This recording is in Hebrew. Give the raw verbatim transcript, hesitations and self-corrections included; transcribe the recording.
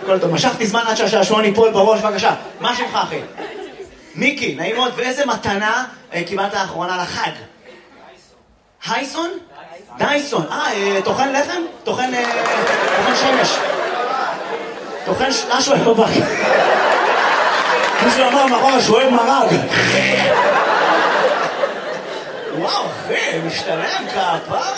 כל טוב, משכתי זמן עד שהשעשועון ייפול בראש, בבקשה. מה שמך, אחי? מיקי, נעים מאוד, ואיזה מתנה קיבלת האחרונה לחג? הייסון? דייסון. אה, טוחן לחם? טוחן שמש. טוחן משהו אוהב בבית. מישהו אמר מאחורה שהוא אוהב מרג. וואו, אחי, משתלם כפה.